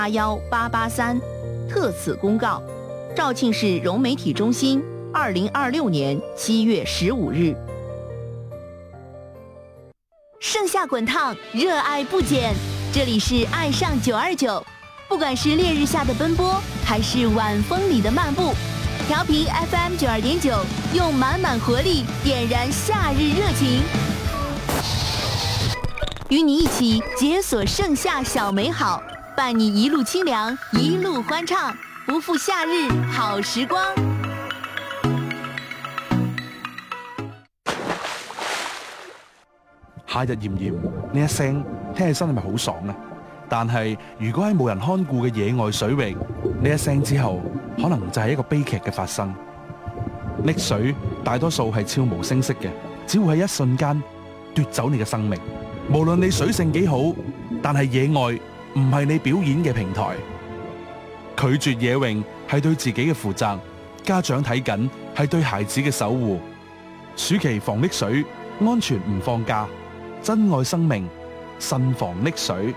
81883，特此公告。肇庆市融媒体中心，2026年7月15日。盛夏滚烫，热爱不减。这里是爱上929，不管是烈日下的奔波，还是晚风里的漫步，调频 FM 92.9，用满满活力点燃夏日热情，与你一起解锁盛夏小美好，伴你一路清涼，一路歡暢，不負夏日好時光。 夏日炎炎，呢一聲聽起身係咪好爽啊？但係如果喺冇人看顧嘅野外水域，呢一聲之後，可能就係一個悲劇嘅發生。溺水大多數係悄無聲息嘅，只會喺一瞬間奪走你嘅生命。無論你水性幾好，但係野外唔係你表演嘅平台。拒絕野泳係對自己嘅負責，家長睇緊係對孩子嘅守護。暑期防溺水，安全唔放假。珍愛生命，慎防溺水。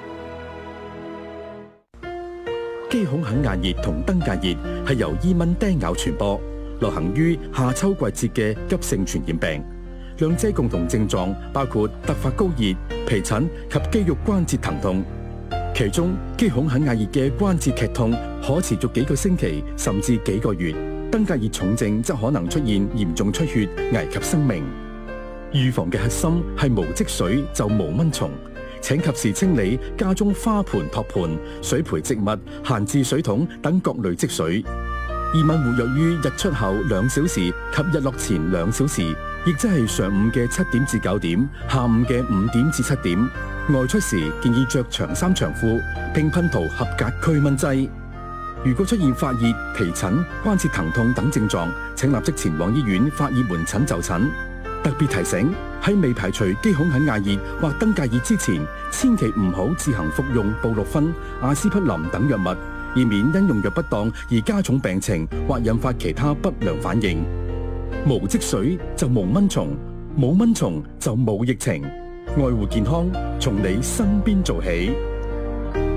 肌孔肯亞熱同登革熱係由伊蚊叮咬傳播，流行於夏秋季節嘅急性傳染病。兩者共同症狀包括突發高熱、皮疹及肌肉關節疼痛。其中，肌孔肯亞熱嘅關節劇痛可持續幾個星期甚至幾個月，登革熱重症則可能出現嚴重出血，危及生命。預防嘅核心係無積水就無蚊蟲，請及時清理家中花盆、托盤、水培植物、閒置水桶等各類積水。伊蚊活躍於日出後2小時及日落前2小時，亦即係上午嘅7點至9點，下午嘅5點至7點。外出時建議着長衫長褲，並噴塗合格驅蚊劑。如果出現發熱、皮疹、關節疼痛等症狀，請立即前往醫院發熱門診就診。特別提醒，喺未排除肌孔肯亞熱或登革熱之前，千祈唔好自行服用布洛芬、阿司匹林等藥物，以免因用藥不當而加重病情或引發其他不良反應。無積水就無蚊蟲，冇蚊蟲就冇疫情。愛護健康，從你身邊做起。